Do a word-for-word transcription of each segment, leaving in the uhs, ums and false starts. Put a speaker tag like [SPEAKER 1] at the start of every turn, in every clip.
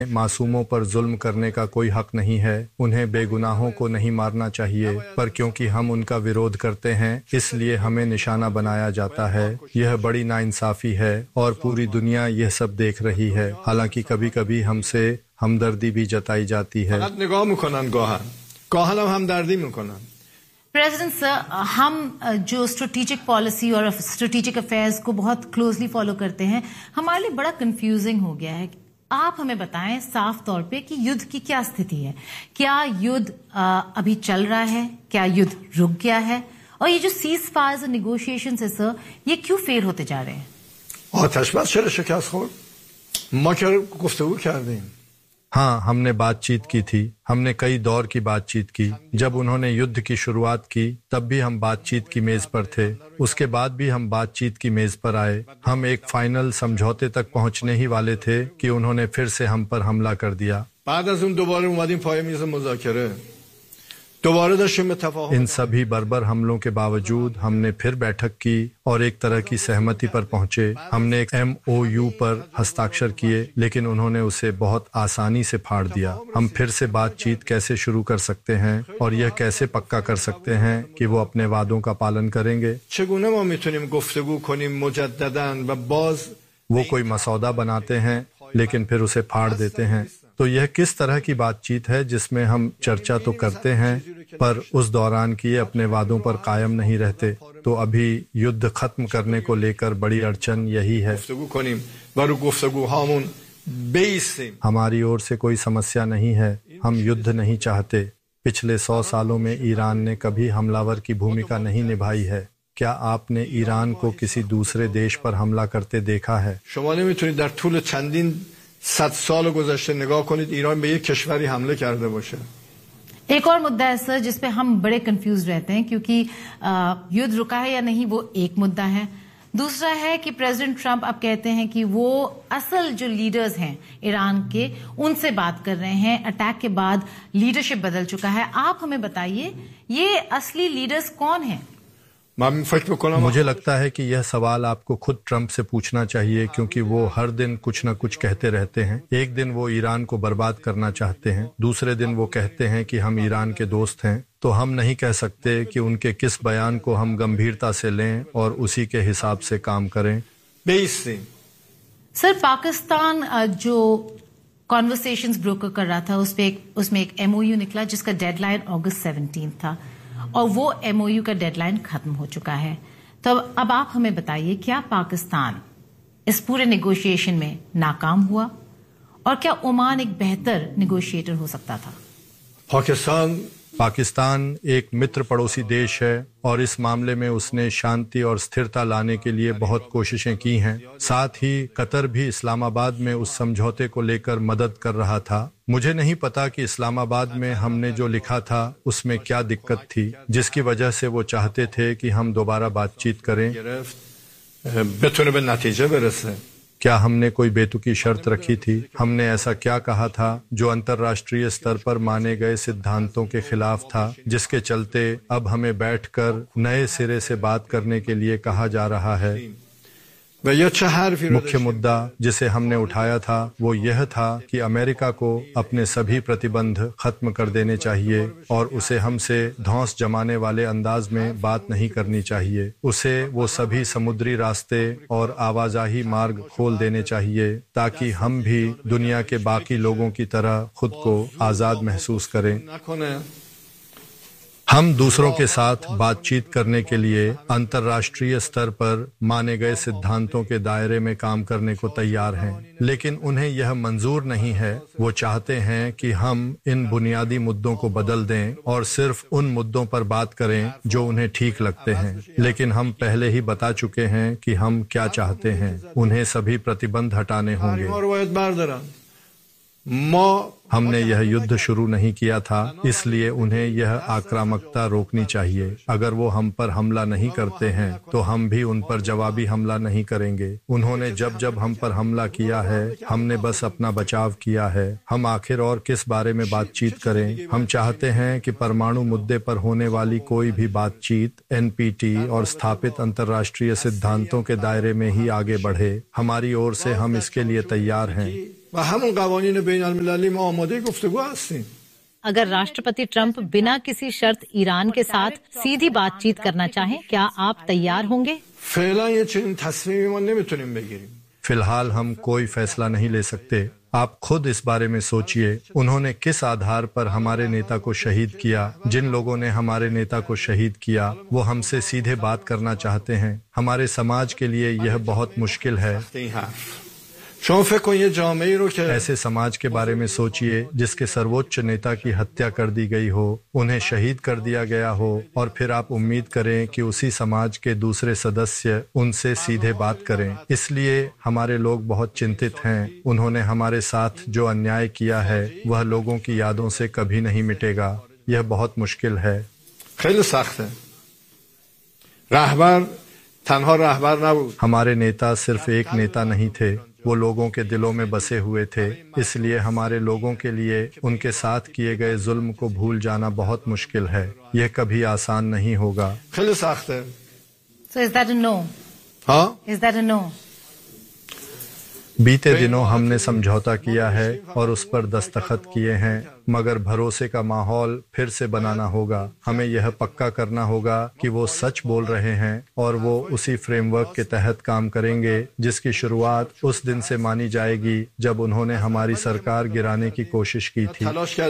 [SPEAKER 1] मासूमों पर जुल्म करने का कोई हक नहीं है, उन्हें बेगुनाहों को नहीं मारना चाहिए, पर क्योंकि हम उनका विरोध करते हैं इसलिए हमें निशाना बनाया जाता है। यह बड़ी नाइंसाफी है और पूरी दुनिया यह सब देख रही है। हालांकि कभी कभी हमसे हमदर्दी भी जताई जाती है।
[SPEAKER 2] प्रेसिडेंट सर, हम जो स्ट्रेटेजिक पॉलिसी और स्ट्रेटेजिक अफेयर्स को बहुत क्लोजली फॉलो करते हैं, हमारे लिए बड़ा कंफ्यूजिंग हो गया है। आप हमें बताएं साफ तौर पे कि युद्ध की क्या स्थिति है। क्या युद्ध अभी चल रहा है? क्या युद्ध रुक गया है? और ये जो सीज फायर नेगोशिएशन है सर, ये क्यों फेल होते जा रहे हैं?
[SPEAKER 1] हाँ, हमने बातचीत की थी। हमने कई दौर की बातचीत की। जब उन्होंने युद्ध की शुरुआत की तब भी हम बातचीत की मेज पर थे। उसके बाद भी हम बातचीत की मेज पर आए। हम एक फाइनल समझौते तक पहुंचने ही वाले थे कि उन्होंने फिर से हम पर हमला कर दिया। इन सभी बर्बर हमलों के बावजूद हमने फिर बैठक की और एक तरह की सहमति पर पहुंचे। हमने एक एम ओ यू पर हस्ताक्षर किए, लेकिन उन्होंने उसे बहुत आसानी से फाड़ दिया। हम फिर से बातचीत कैसे शुरू कर सकते हैं और यह कैसे पक्का कर सकते हैं कि वो अपने वादों का पालन करेंगे? वो कोई मसौदा बनाते हैं लेकिन फिर उसे फाड़ देते हैं। तो यह किस तरह की बातचीत है जिसमें हम चर्चा तो करते हैं पर उस दौरान किए अपने वादों पर कायम नहीं रहते? तो अभी युद्ध खत्म करने को लेकर बड़ी अड़चन यही है। हमारी ओर से कोई समस्या नहीं है, हम युद्ध नहीं चाहते। पिछले सौ सालों में ईरान ने कभी हमलावर की भूमिका नहीं निभाई है। क्या आपने ईरान को किसी दूसरे देश पर हमला करते देखा है?
[SPEAKER 3] सात साल गुज़श्ते निगाह कनीद ईरान में एक कश्मीरी हमले करते बाशे।
[SPEAKER 2] एक और मुद्दा है सर जिस पे हम बड़े कंफ्यूज रहते हैं, क्योंकि युद्ध रुका है या नहीं वो एक मुद्दा है। दूसरा है कि प्रेसिडेंट ट्रंप अब कहते हैं कि वो असल जो लीडर्स हैं ईरान के उनसे बात कर रहे हैं। अटैक के बाद लीडरशिप बदल चुका है। आप हमें बताइए ये असली लीडर्स कौन हैं?
[SPEAKER 1] मुझे लगता है कि यह सवाल आपको खुद ट्रंप से पूछना चाहिए, क्योंकि वो हर दिन कुछ न कुछ कहते रहते हैं। एक दिन वो ईरान को बर्बाद करना चाहते हैं, दूसरे दिन वो कहते हैं कि हम ईरान के दोस्त हैं। तो हम नहीं कह सकते कि उनके किस बयान को हम गंभीरता से लें और उसी के हिसाब से काम करें।
[SPEAKER 2] सर, पाकिस्तान जो कॉन्वर्सेशंस ब्रोकर कर रहा था उस पे एक, उसमें एक एमओयू निकला जिसका डेडलाइन अगस्त सेवनटीन था और वो एमओयू का डेडलाइन खत्म हो चुका है। तो अब आप हमें बताइए, क्या पाकिस्तान इस पूरे नेगोशिएशन में नाकाम हुआ और क्या ओमान एक बेहतर नेगोशिएटर हो सकता था?
[SPEAKER 3] पाकिस्तान
[SPEAKER 1] पाकिस्तान एक मित्र पड़ोसी देश है और इस मामले में उसने शांति और स्थिरता लाने के लिए बहुत कोशिशें की हैं। साथ ही कतर भी इस्लामाबाद में उस समझौते को लेकर मदद कर रहा था। मुझे नहीं पता कि इस्लामाबाद में हमने जो लिखा था उसमें क्या दिक्कत थी जिसकी वजह से वो चाहते थे कि हम दोबारा बातचीत करें। क्या हमने कोई बेतुकी शर्त रखी थी? हमने ऐसा क्या कहा था जो अंतर्राष्ट्रीय स्तर पर माने गए सिद्धांतों के खिलाफ था, जिसके चलते अब हमें बैठकर नए सिरे से बात करने के लिए कहा जा रहा है? मुख्य मुद्दा जिसे हमने उठाया था वो यह था कि अमेरिका को अपने सभी प्रतिबंध खत्म कर देने चाहिए और उसे हमसे धौंस जमाने वाले अंदाज में बात नहीं करनी चाहिए। उसे वो सभी समुद्री रास्ते और आवाजाही मार्ग खोल देने चाहिए ताकि हम भी दुनिया के बाकी लोगों की तरह खुद को आजाद महसूस करें। हम दूसरों के साथ बातचीत करने के लिए अंतर्राष्ट्रीय स्तर पर माने गए सिद्धांतों के दायरे में काम करने को तैयार हैं, लेकिन उन्हें यह मंजूर नहीं है। वो चाहते हैं कि हम इन बुनियादी मुद्दों को बदल दें और सिर्फ उन मुद्दों पर बात करें जो उन्हें ठीक लगते हैं। लेकिन हम पहले ही बता चुके हैं कि हम क्या चाहते हैं। उन्हें सभी प्रतिबंध हटाने होंगे। हमने यह युद्ध शुरू नहीं किया था, इसलिए उन्हें यह आक्रामकता रोकनी चाहिए। अगर वो हम पर हमला नहीं करते हैं तो हम भी उन पर जवाबी हमला नहीं करेंगे। उन्होंने जब जब हम पर हमला किया है, हमने बस अपना बचाव किया है। हम आखिर और किस बारे में बातचीत करें? हम चाहते हैं कि परमाणु मुद्दे पर होने वाली कोई भी बातचीत एन पी टी और स्थापित अंतर्राष्ट्रीय सिद्धांतों के दायरे में ही आगे बढ़े। हमारी ओर से हम इसके लिए तैयार हैं।
[SPEAKER 4] अगर राष्ट्रपति ट्रंप बिना किसी शर्त ईरान के साथ सीधी बातचीत करना चाहें, क्या आप तैयार होंगे?
[SPEAKER 1] फिलहाल हम कोई फैसला नहीं ले सकते। आप खुद इस बारे में सोचिए, उन्होंने किस आधार पर हमारे नेता को शहीद किया? जिन लोगों ने हमारे नेता को शहीद किया वो हमसे सीधे बात करना चाहते हैं। हमारे समाज के लिए यह बहुत मुश्किल है। ऐसे समाज के बारे में सोचिए जिसके सर्वोच्च नेता की हत्या कर दी गई हो, उन्हें शहीद कर दिया गया हो, और फिर आप उम्मीद करें कि उसी समाज के दूसरे सदस्य उनसे सीधे बात करें। इसलिए हमारे लोग बहुत चिंतित हैं। उन्होंने हमारे साथ जो अन्याय किया है वह लोगों की यादों से कभी नहीं मिटेगा। यह बहुत मुश्किल है। हमारे नेता सिर्फ एक नेता नहीं थे, वो लोगों के दिलों में बसे हुए थे। इसलिए हमारे लोगों के लिए उनके साथ किए गए जुल्म को भूल जाना बहुत मुश्किल है। यह कभी आसान नहीं होगा।
[SPEAKER 2] So is that a no?
[SPEAKER 3] हाँ?
[SPEAKER 2] Is that a no?
[SPEAKER 1] बीते दिनों हमने समझौता किया है और उस पर दस्तखत किए हैं, मगर भरोसे का माहौल फिर से बनाना होगा। हमें यह पक्का करना होगा कि वो सच बोल रहे हैं और वो उसी फ्रेमवर्क के तहत काम करेंगे जिसकी शुरुआत उस दिन से मानी जाएगी जब उन्होंने हमारी सरकार गिराने की कोशिश की थी।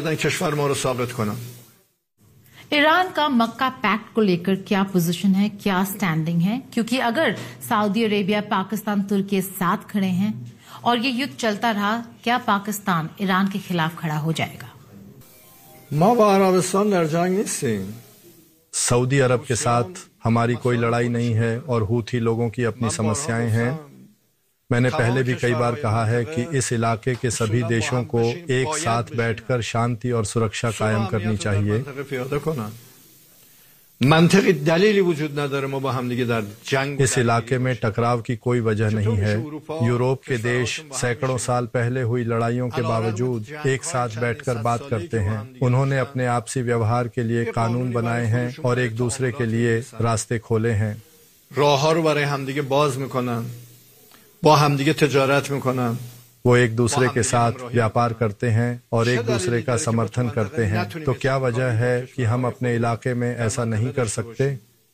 [SPEAKER 2] ईरान का मक्का पैक्ट को लेकर क्या पोजीशन है, क्या स्टैंडिंग है? क्योंकि अगर सऊदी अरेबिया, पाकिस्तान, तुर्की के साथ खड़े हैं और ये युद्ध चलता रहा, क्या पाकिस्तान ईरान के खिलाफ खड़ा हो जाएगा?
[SPEAKER 1] सऊदी अरब के साथ हमारी कोई लड़ाई नहीं है और हूथी लोगों की अपनी समस्याएं हैं। मैंने पहले भी कई बार कहा है कि इस इलाके के सभी देशों को एक साथ बैठकर शांति और सुरक्षा कायम करनी चाहिए। इस इलाके में टकराव की कोई वजह नहीं है। यूरोप के देश सैकड़ों साल पहले हुई लड़ाइयों के बावजूद एक साथ बैठकर बात करते हैं। उन्होंने अपने आपसी व्यवहार के लिए कानून बनाए हैं और एक दूसरे के लिए रास्ते खोले हैं। वो एक दूसरे के साथ व्यापार करते हैं और एक दूसरे का समर्थन करते हैं। तो क्या वजह है कि हम अपने इलाके में ऐसा नहीं कर सकते?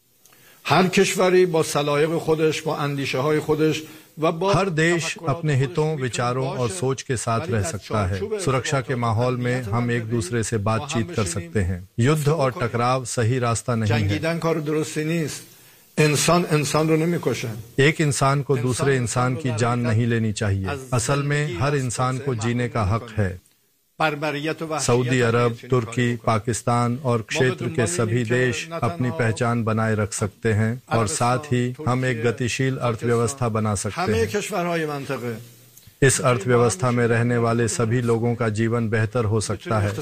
[SPEAKER 1] हर देश अपने हितों, विचारों और सोच के साथ रह सकता है। सुरक्षा के माहौल में हम एक दूसरे से बातचीत कर सकते हैं। युद्ध और टकराव सही रास्ता नहीं है। इंसान इंसान नहीं कोशे। एक इंसान को दूसरे इंसान की जान नहीं लेनी चाहिए। असल में हर इंसान को जीने का हक है। सऊदी अरब, तुर्की, पाकिस्तान और क्षेत्र के सभी देश अपनी पहचान बनाए रख सकते हैं और साथ ही हम एक गतिशील अर्थव्यवस्था बना सकते हैं। इस अर्थव्यवस्था में रहने वाले सभी लोगों का जीवन बेहतर हो सकता है।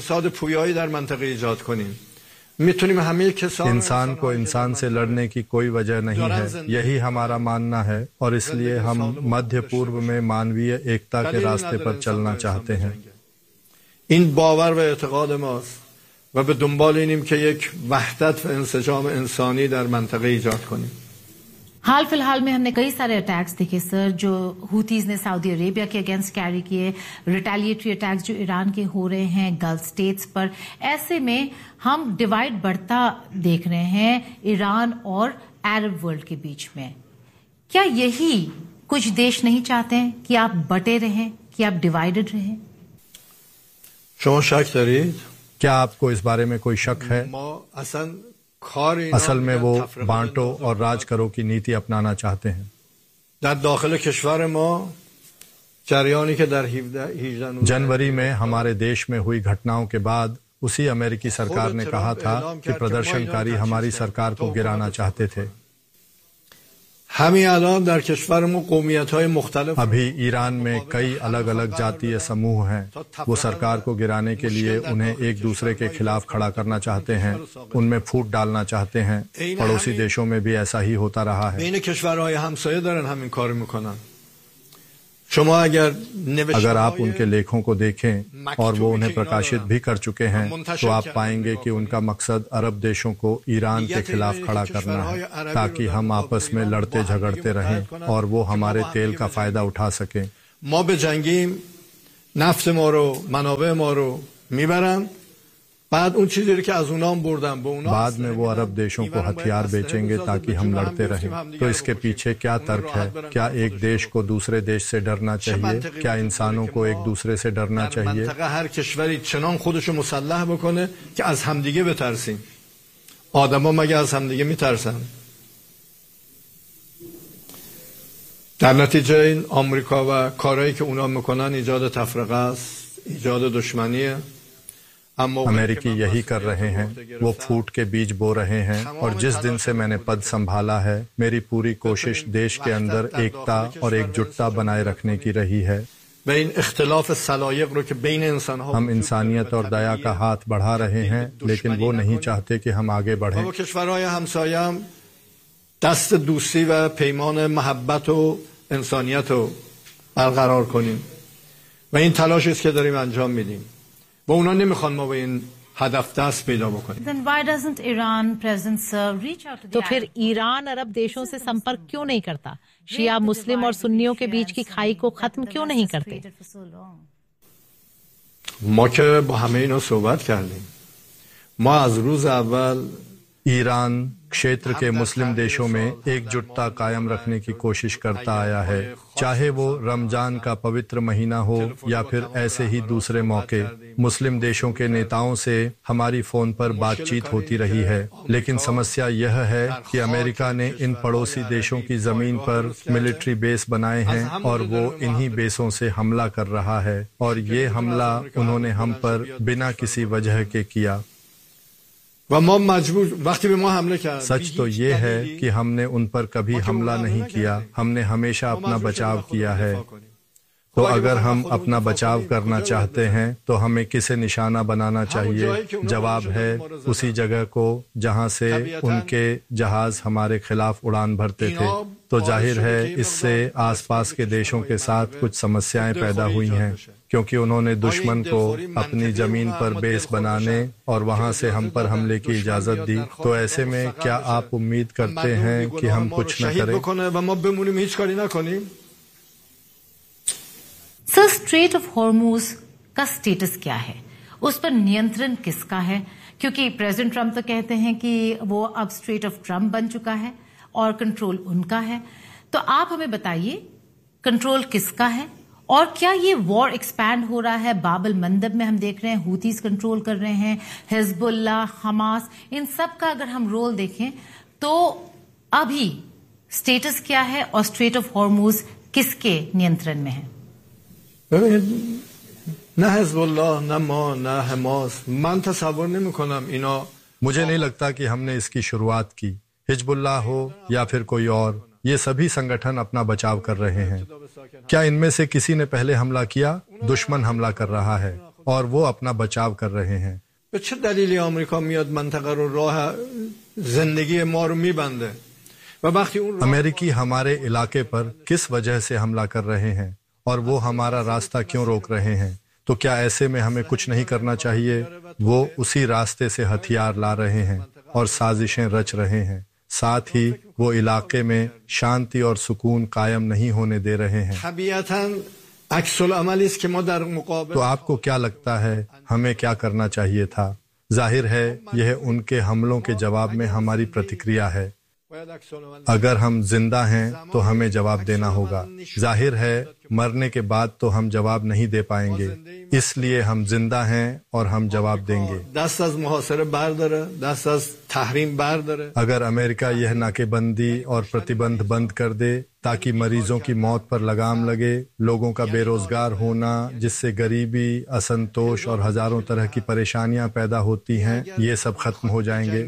[SPEAKER 1] इंसान को इंसान से लड़ने की कोई वजह नहीं है, यही हमारा मानना है और इसलिए हम मध्य पूर्व में मानवीय एकता के रास्ते पर चलना चाहते हैं।
[SPEAKER 3] इन बावर व एतक़ाद मास्त व बे दुंबाल इनिम के एक वहदत व इंसजाम इंसानी दर मंतक़े इजाद करें।
[SPEAKER 2] हाल फिलहाल में हमने कई सारे अटैक्स देखे सर, जो हूथीज ने सऊदी अरेबिया के अगेंस्ट कैरी किए, रिटेलिएटरी अटैक्स जो ईरान के हो रहे हैं गल्फ स्टेट्स पर। ऐसे में हम डिवाइड बढ़ता देख रहे हैं ईरान और अरब वर्ल्ड के बीच में। क्या यही कुछ देश नहीं चाहते हैं कि आप बटे रहें, कि आप डिवाइडेड रहें?
[SPEAKER 1] क्या आपको इस बारे में कोई शक है? असल में वो बांटो और राज करो की नीति अपनाना चाहते हैं। जनवरी में हमारे देश में हुई घटनाओं के बाद उसी अमेरिकी सरकार ने कहा था कि प्रदर्शनकारी हमारी सरकार को गिराना चाहते थे।
[SPEAKER 3] همین الان در کشورمون قومیت‌های مختلف
[SPEAKER 1] अभी ईरान में कई अलग अलग जातीय समूह हैं। वो सरकार को गिराने के लिए उन्हें एक दूसरे के खिलाफ खड़ा करना चाहते हैं, उनमें फूट डालना चाहते हैं। पड़ोसी देशों में भी ऐसा ही होता रहा है।
[SPEAKER 3] بین کشورهای همسایه دارن همین کارو میکنن. شما اگر
[SPEAKER 1] अगर आप उनके लेखों को देखें और वो उन्हें प्रकाशित भी कर चुके हैं तो आप पाएंगे कि उनका मकसद अरब देशों को ईरान के खिलाफ खड़ा करना है ताकि हम आपस में लड़ते झगड़ते रहें और वो हमारे तेल का फायदा उठा सकें।
[SPEAKER 3] ما بجنگیم نفت ما رو منابع ما رو میبرن بعد اون چیزی که از اونام بردن به اونا
[SPEAKER 1] बाद में वो अरब देशों को हथियार बेचेंगे ताकि हम लड़ते रहें। तो इसके पीछे क्या तर्क है? क्या एक देश को दूसरे देश से डरना चाहिए? क्या इंसानों को एक दूसरे से डरना चाहिए?
[SPEAKER 3] هر کشوری چنان خودشو مسلح بکنه که از همدیگه بترسیم. آدما مگه از همدیگه میترسن؟ در نتیجه این آمریکا و کارهایی که اونا میکنن ایجاد تفرقه است، ایجاد دشمنیه.
[SPEAKER 1] अमेरिकी यही कर रहे हैं, वो फूट के बीज बो रहे हैं और जिस दिन से मैंने पद संभाला है मेरी पूरी कोशिश देश के अंदर एकता और एकजुटता बनाए रखने की रही है। हम इंसानियत और दया का हाथ बढ़ा रहे हैं लेकिन वो नहीं चाहते कि हम आगे बढ़ें।
[SPEAKER 3] دست دوستی و پیمان محبت و انسانیت رو برقرار کنیم و این تلاشی است که داریم انجام میدیم. با اونا نمیخوان ما به این هدف دست پیدا بکنیم.
[SPEAKER 2] Then why doesn't Iran President Sir reach out to the
[SPEAKER 4] तो फिर ईरान अरब देशों से संपर्क क्यों नहीं करता? शिया मुस्लिम और सुन्नियों के बीच की खाई को खत्म क्यों नहीं करते?
[SPEAKER 3] ما که با همه اینا صحبت کردیم. ما از روز اول
[SPEAKER 1] ईरान क्षेत्र के मुस्लिम देशों में एकजुटता कायम रखने की कोशिश करता आया है, चाहे वो रमजान का पवित्र महीना हो या फिर ऐसे ही दूसरे मौके। मुस्लिम देशों के नेताओं से हमारी फोन पर बातचीत होती रही है, लेकिन समस्या यह है कि अमेरिका ने इन पड़ोसी देशों की जमीन पर मिलिट्री बेस बनाए हैं और वो इन्हीं बेसों से हमला कर रहा है और ये हमला उन्होंने हम पर बिना किसी वजह के किया।
[SPEAKER 3] و ما مجبور وقتی به ما حمله کرد
[SPEAKER 1] सच तो ये है कि हमने उन पर कभी हमला नहीं किया, हमने हमेशा अपना बचाव किया है। तो अगर हम अपना बचाव करना चाहते हैं तो हमें किसे निशाना बनाना चाहिए? जवाब है उसी जगह को जहां से उनके जहाज हमारे खिलाफ उड़ान भरते थे। तो जाहिर है इससे आसपास के देशों के साथ कुछ समस्याएं पैदा हुई हैं क्योंकि उन्होंने दुश्मन को अपनी जमीन पर बेस बनाने और वहां से हम पर हमले की इजाजत दी। तो ऐसे में क्या आप उम्मीद करते हैं कि हम कुछ न करें?
[SPEAKER 2] सर, स्ट्रेट ऑफ हॉर्मूज का स्टेटस क्या है? उस पर नियंत्रण किसका है? क्योंकि प्रेसिडेंट ट्रंप तो कहते हैं कि वो अब स्ट्रेट ऑफ ट्रंप बन चुका है और कंट्रोल उनका है। तो आप हमें बताइए कंट्रोल किसका है और क्या ये वॉर एक्सपैंड हो रहा है? बाबल मंदब में हम देख रहे हैं हुतीज कंट्रोल कर रहे हैं, हिजबुल्लाह, हमास, इन सब का अगर हम रोल देखें तो अभी स्टेटस क्या है और स्ट्रेट ऑफ हॉर्मूज किसके नियंत्रण में है?
[SPEAKER 3] نه حزب الله نه ما نه حماس من تصور نمی کنم اینا
[SPEAKER 1] मुझे नहीं लगता कि हमने इसकी शुरुआत की। हिजबुल्लाह हो या फिर कोई और, ये सभी संगठन अपना बचाव कर रहे हैं। क्या इनमें से किसी ने पहले हमला किया? दुश्मन हमला कर रहा है और वो अपना बचाव कर रहे हैं।
[SPEAKER 3] به چه دلیلی آمریکا میاد منطقه رو راه زندگی ما رو میبنده و وقتی اون
[SPEAKER 1] अमेरिकी हमारे इलाके पर किस वजह से हमला कर रहे हैं और वो हमारा रास्ता क्यों रोक रहे हैं? तो क्या ऐसे में हमें कुछ नहीं करना चाहिए? वो उसी रास्ते से हथियार ला रहे हैं और साजिशें रच रहे हैं, साथ ही वो इलाके में शांति और सुकून कायम नहीं होने दे रहे हैं। तो आपको क्या लगता है हमें क्या करना चाहिए था? जाहिर है यह उनके हमलों के जवाब में हमारी प्रतिक्रिया है। अगर हम जिंदा हैं तो हमें जवाब देना होगा। जाहिर है मरने के बाद तो हम जवाब नहीं दे पाएंगे, इसलिए हम जिंदा हैं और हम जवाब देंगे। अगर अमेरिका यह नाकेबंदी और प्रतिबंध बंद कर दे ताकि मरीजों की मौत पर लगाम लगे, लोगों का बेरोजगार होना जिससे गरीबी, असंतोष और हजारों तरह की परेशानियां पैदा होती हैं, ये सब खत्म हो जाएंगे।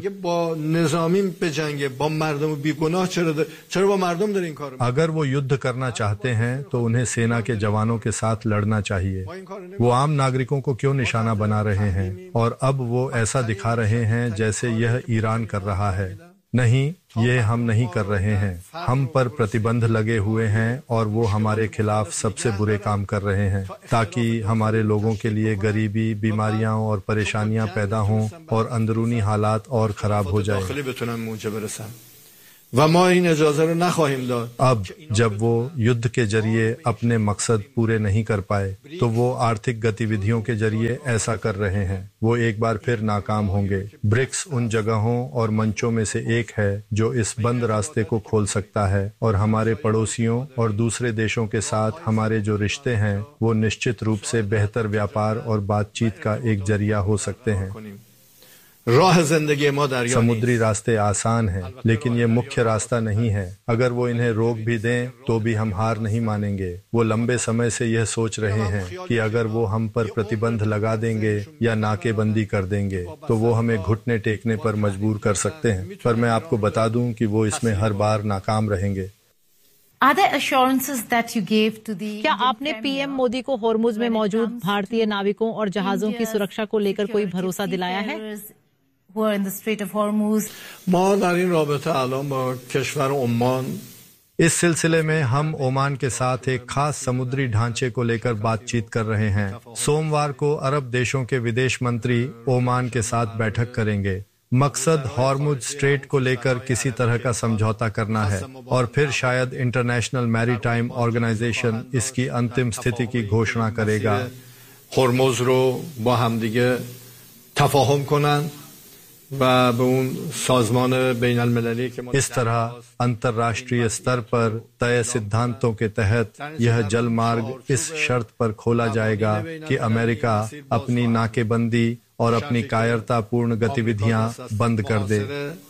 [SPEAKER 1] अगर वो युद्ध करना चाहते हैं तो उन्हें सेना के जवानों के साथ लड़ना चाहिए। वो आम नागरिकों को क्यों निशाना बना रहे हैं और अब वो ऐसा दिखा रहे हैं जैसे यह ईरान कर रहा है। नहीं, ये हम नहीं कर रहे हैं। हम पर प्रतिबंध लगे हुए हैं और वो हमारे खिलाफ सबसे बुरे काम कर रहे हैं ताकि हमारे लोगों के लिए गरीबी, बीमारियां और परेशानियां पैदा हों और अंदरूनी हालात और खराब हो जाए। अब जब वो युद्ध के जरिए अपने मकसद पूरे नहीं कर पाए तो वो आर्थिक गतिविधियों के जरिए ऐसा कर रहे हैं। वो एक बार फिर नाकाम होंगे। ब्रिक्स उन जगहों और मंचों में से एक है जो इस बंद रास्ते को खोल सकता है और हमारे पड़ोसियों और दूसरे देशों के साथ हमारे जो रिश्ते हैं वो निश्चित रूप से बेहतर व्यापार और बातचीत का एक जरिया हो सकते हैं। समुद्री रास्ते आसान हैं, लेकिन ये मुख्य रास्ता नहीं है। अगर वो इन्हें रोक भी दें तो भी हम हार नहीं मानेंगे। वो लंबे समय से यह सोच रहे हैं कि अगर वो हम पर प्रतिबंध लगा देंगे या नाकेबंदी कर देंगे तो वो हमें घुटने टेकने पर मजबूर कर सकते हैं, पर मैं आपको बता दूं कि वो इसमें हर बार नाकाम रहेंगे।
[SPEAKER 4] क्या आपने पीएम मोदी को होर्मुज में मौजूद भारतीय नाविकों और जहाजों की सुरक्षा को लेकर कोई भरोसा दिलाया है?
[SPEAKER 2] Who are in the Strait of Hormuz.
[SPEAKER 1] इस सिलसिले में हम ओमान के साथ एक खास समुद्री ढांचे को लेकर बातचीत कर रहे हैं। सोमवार को अरब देशों के विदेश मंत्री ओमान के साथ बैठक करेंगे। मकसद हॉर्मुज स्ट्रेट को लेकर किसी तरह का समझौता करना है और फिर शायद इंटरनेशनल मैरीटाइम ऑर्गेनाइजेशन इसकी अंतिम स्थिति की घोषणा करेगा।
[SPEAKER 3] हॉर्मुज रो बा हम दिगे तफाहुम कुनन
[SPEAKER 1] इस तरह अंतर्राष्ट्रीय स्तर पर तय सिद्धांतों के तहत यह जल मार्ग इस शर्त पर खोला जाएगा कि अमेरिका अपनी नाकेबंदी और अपनी कायरतापूर्ण गतिविधियां बंद कर दे।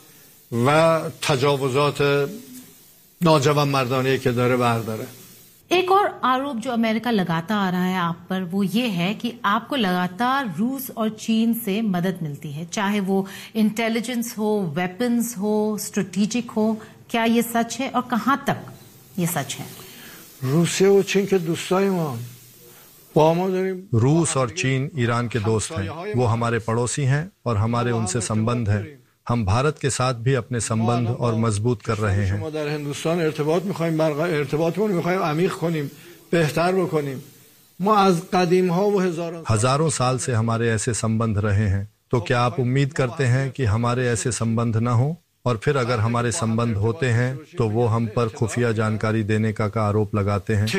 [SPEAKER 2] एक और आरोप जो अमेरिका लगाता आ रहा है आप पर वो ये है कि आपको लगातार रूस और चीन से मदद मिलती है, चाहे वो इंटेलिजेंस हो, वेपन्स हो, स्ट्रेटेजिक हो। क्या ये सच है और कहां तक ये सच है?
[SPEAKER 1] रूस और चीन ईरान के दोस्त हैं, वो हमारे पड़ोसी हैं और हमारे उनसे संबंध हैं। हम भारत के साथ भी अपने संबंध और मजबूत कर रहे हैं। हजारों साल से हमारे ऐसे संबंध रहे हैं, तो क्या आप उम्मीद करते हैं कि हमारे ऐसे संबंध न हो? और फिर अगर हमारे संबंध होते हैं तो वो हम पर खुफिया जानकारी देने का, का आरोप लगाते हैं।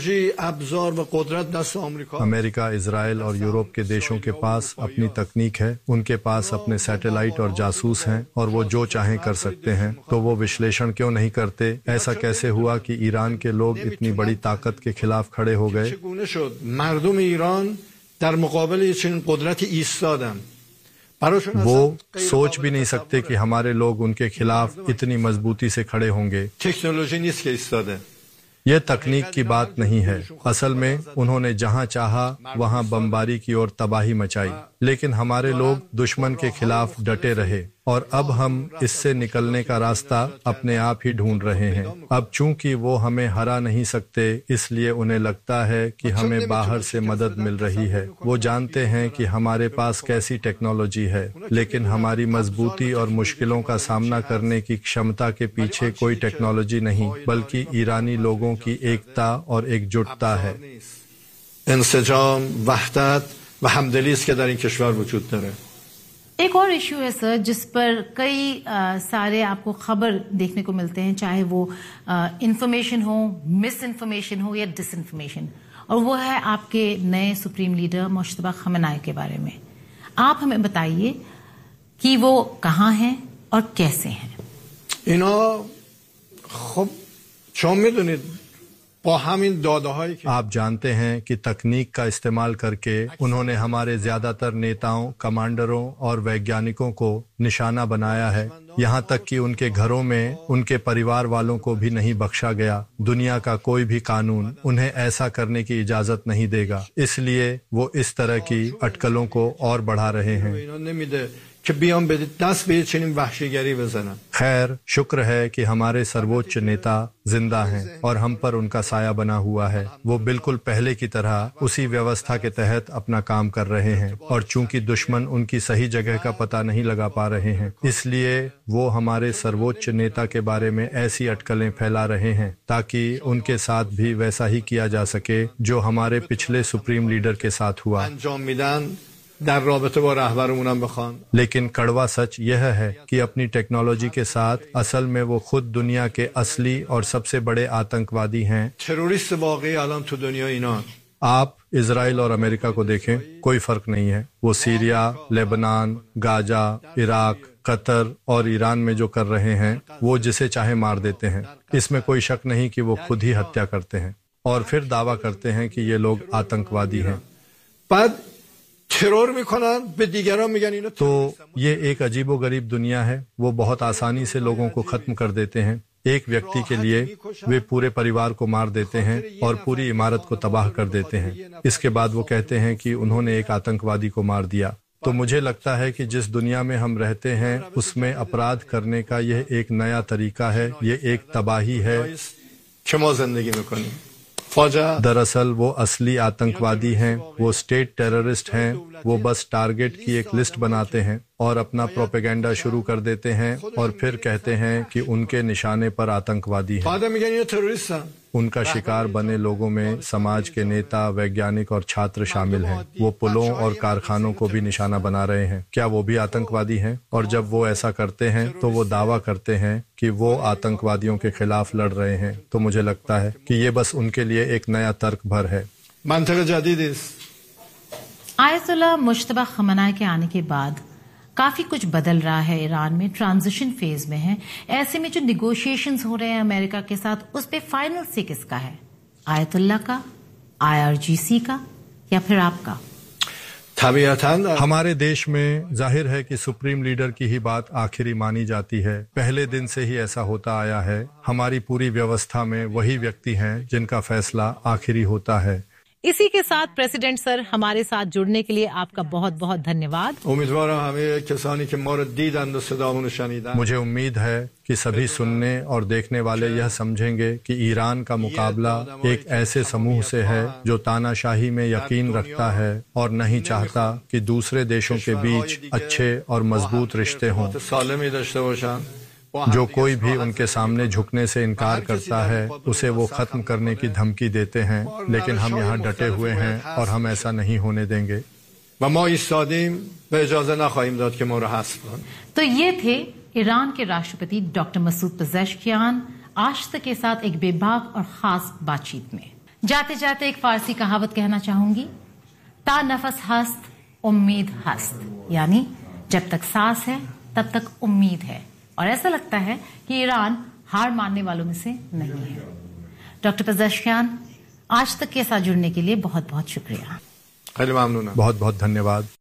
[SPEAKER 1] अमेरिका, इजराइल और यूरोप के देशों के पास अपनी तकनीक है, उनके पास अपने सैटेलाइट और जासूस हैं और वो जो चाहें कर सकते हैं। तो वो विश्लेषण क्यों नहीं करते? ऐसा कैसे हुआ कि ईरान के लोग इतनी बड़ी ताकत के खिलाफ खड़े हो गए? वो सोच भी नहीं सकते कि हमारे लोग उनके खिलाफ इतनी मजबूती से खड़े होंगे। यह तकनीक की बात नहीं है। असल में उन्होंने जहां चाहा वहां बमबारी की और तबाही मचाई, लेकिन हमारे लोग दुश्मन के खिलाफ डटे रहे और अब हम इससे निकलने का रास्ता अपने आप ही ढूंढ रहे हैं। अब चूंकि वो हमें हरा नहीं सकते, इसलिए उन्हें लगता है कि हमें बाहर से मदद मिल रही है। वो जानते हैं कि हमारे पास कैसी टेक्नोलॉजी है, लेकिन हमारी मजबूती और मुश्किलों का सामना करने की क्षमता के पीछे कोई टेक्नोलॉजी नहीं, बल्कि ईरानी लोगों की एकता और एकजुटता है।
[SPEAKER 3] इंसजाम, वहदत व हमदली के दर इन कश्मीर वजूद दरे।
[SPEAKER 2] एक और इश्यू है सर, जिस पर कई आ, सारे आपको खबर देखने को मिलते हैं, चाहे वो इंफॉर्मेशन हो, मिस इन्फॉर्मेशन हो या डिस इन्फॉर्मेशन, और वो है आपके नए सुप्रीम लीडर मुश्तबा खamenei के बारे में। आप हमें बताइए कि वो कहाँ हैं और कैसे हैं?
[SPEAKER 3] इना खूब चौम میدونید
[SPEAKER 1] आप जानते हैं कि तकनीक का इस्तेमाल करके उन्होंने हमारे ज्यादातर नेताओं, कमांडरों और वैज्ञानिकों को निशाना बनाया है। यहाँ तक कि उनके घरों में उनके परिवार वालों को भी नहीं बख्शा गया। दुनिया का कोई भी कानून उन्हें ऐसा करने की इजाजत नहीं देगा, इसलिए वो इस तरह की अटकलों को और बढ़ा रहे हैं। खैर, शुक्र है कि हमारे सर्वोच्च नेता जिंदा हैं और हम पर उनका साया बना हुआ है। वो बिल्कुल पहले की तरह उसी व्यवस्था के तहत अपना काम कर रहे हैं, और चूंकि दुश्मन उनकी सही जगह का पता नहीं लगा पा रहे हैं, इसलिए वो हमारे सर्वोच्च नेता के बारे में ऐसी अटकलें फैला रहे हैं ताकि उनके साथ भी वैसा ही किया जा सके जो हमारे पिछले सुप्रीम लीडर के साथ हुआ।
[SPEAKER 3] در رابطه با رهبرمونم بخوان.
[SPEAKER 1] लेकिन कड़वा सच यह है कि अपनी टेक्नोलॉजी के साथ असल में वो खुद दुनिया के असली और सबसे बड़े आतंकवादी हैं।
[SPEAKER 3] terrorist वाकई आलम तो दुनिया इनान।
[SPEAKER 1] आप इजराइल और अमेरिका को देखें, कोई फर्क नहीं है। वो Syria, Lebanon, Gaza, Iraq, Qatar और ईरान में जो कर रहे हैं वो जिसे चाहे मार देते हैं। इसमें कोई शक नहीं कि वो खुद ही हत्या करते हैं और फिर दावा करते हैं कि ये लोग आतंकवादी हैं। तो ये एक अजीबोगरीब दुनिया है। वो बहुत आसानी से लोगों को खत्म कर देते हैं। एक व्यक्ति के लिए वे पूरे परिवार को मार देते हैं और पूरी इमारत को तबाह कर देते हैं। इसके बाद वो कहते हैं कि उन्होंने एक आतंकवादी को मार दिया। तो मुझे लगता है कि जिस दुनिया में हम रहते हैं उसमें अपराध करने का यह एक नया तरीका है। ये एक तबाही है। दरअसल वो असली आतंकवादी हैं, वो स्टेट टेररिस्ट हैं। वो बस टारगेट की एक लिस्ट बनाते हैं और अपना प्रोपेगेंडा शुरू कर देते हैं और फिर कहते हैं कि उनके निशाने पर आतंकवादी हैं। उनका शिकार बने लोगों में समाज के नेता, वैज्ञानिक और छात्र शामिल हैं। वो पुलों और कारखानों को भी निशाना बना रहे हैं। क्या वो भी आतंकवादी हैं? और जब वो ऐसा करते हैं तो वो दावा करते हैं कि वो आतंकवादियों के खिलाफ लड़ रहे हैं। तो मुझे लगता है कि ये बस उनके लिए एक नया तर्क भर है।
[SPEAKER 2] आयतुल्लाह मुश्तबा खमनाई के आने के बाद काफी कुछ बदल रहा है। ईरान में ट्रांजिशन फेज में है। ऐसे में जो निगोशिएशंस हो रहे हैं अमेरिका के साथ, उस पे फाइनल से किसका है? आयतुल्लाह का, आईआरजीसी का, या फिर आपका?
[SPEAKER 1] हमारे देश में जाहिर है कि सुप्रीम लीडर की ही बात आखिरी मानी जाती है। पहले दिन से ही ऐसा होता आया है। हमारी पूरी व्यवस्था में वही व्यक्ति हैं जिनका फैसला आखिरी होता है।
[SPEAKER 4] इसी के साथ प्रेसिडेंट सर, हमारे साथ जुड़ने के लिए आपका बहुत बहुत धन्यवाद।
[SPEAKER 1] मुझे उम्मीद है कि सभी सुनने और देखने वाले यह समझेंगे कि ईरान का मुकाबला एक ऐसे समूह से है जो तानाशाही में यकीन रखता है और नहीं चाहता कि दूसरे देशों के बीच अच्छे और मजबूत रिश्ते हों। जो कोई भी उनके सामने झुकने से इनकार करता है उसे वो खत्म करने की धमकी देते हैं, लेकिन हम यहाँ डटे हुए हैं और हम ऐसा नहीं होने देंगे।
[SPEAKER 2] तो ये थे ईरान के राष्ट्रपति डॉक्टर मसूद पेज़ेश्कियान आज तक के साथ एक बेबाक और खास बातचीत में। जाते जाते एक फारसी कहावत कहना चाहूंगी, ता नफस हस्त उम्मीद हस्त, यानी जब तक सांस है तब तक उम्मीद है। और ऐसा लगता है कि ईरान हार मानने वालों में से नहीं है। डॉक्टर पेज़ेश्कियान, आज तक के साथ जुड़ने के लिए बहुत बहुत शुक्रिया।
[SPEAKER 1] बहुत बहुत धन्यवाद।